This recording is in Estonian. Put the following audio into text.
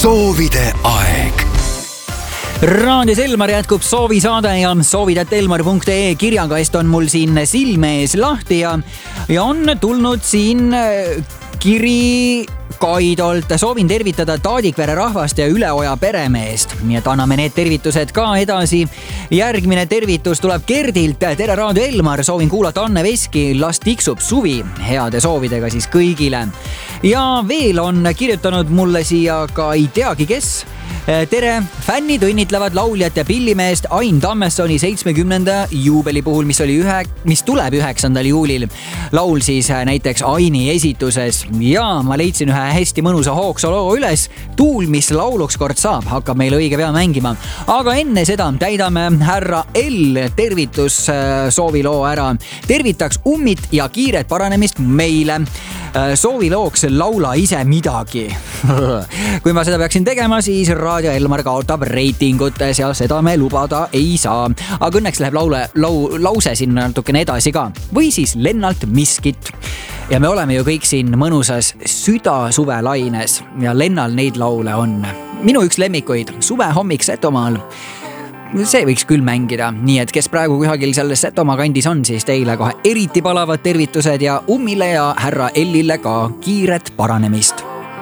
soovide aeg. Raadios Elmar jätkub soovisaade ja soovid@elmar.ee kirjakast on mul siin silme ees lahti ja on tulnud siin kiri Kaidolt. Soovin tervitada Taadikvere rahvast ja Üleoja peremeest. Nii et anname need tervitused ka edasi. Järgmine tervitus tuleb Gerdilt. Tere Raadio Elmar, soovin kuulata Anne Veski Las tiksub suvi. Heade soovidega siis kõigile. Ja veel on kirjutanud mulle siia ka ei teagi kes. Tere, fännid õnnitlevad lauljat ja pillimeest Ain Tammessoni 70. juubeli puhul, mis tuleb 9. juulil. Laul siis näiteks Aini esituses ja ma leidsin ühe hästi mõnusa hoogsa loo üles. Tuul, mis lauluks kord saab, hakkab meile õige pea mängima. Aga enne seda täidame härra L tervitus sooviloo ära. Tervitaks ummit ja kiiret paranemist meile. Soovilooks laula ise midagi. Kui ma seda peaksin tegema, siis Raadio Elmar kaotab reitingutes ja seda me lubada ei saa. Aga õnneks läheb lause sinna natukene edasi ka. Või siis Lennalt miskit. Ja me oleme ju kõik siin mõnusas süda-suvelaines ja Lennal neid laule on. Minu üks lemmikuid, Suve hommik Setomaal. See võiks küll mängida, nii et kes praegu kuhagil selles Setomaa kandis on, siis teile kohe eriti palavad tervitused ja ummile ja härra Ellile ka kiiret paranemist.